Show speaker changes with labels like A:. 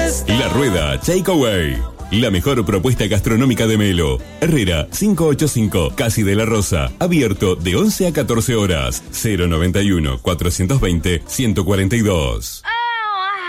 A: La Rueda Takeaway. La mejor propuesta gastronómica de Melo. Herrera 585, Casi de la Rosa. Abierto de 11 a 14 horas. 091 420 142.